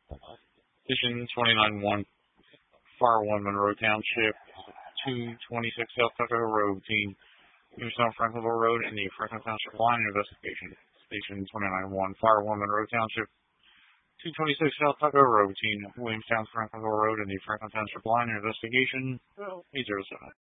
Station 29-1, Fire 1, Monroe Township, 226 South Tuckahoe Road, routine. Use on Franklinville Road in the Franklin Township line investigation. Station 29-1, Fire 1, Monroe Township, 226 South Tuckahoe Road, routine. Williamstown, Franklinville Road in the Franklin Township line investigation. 807.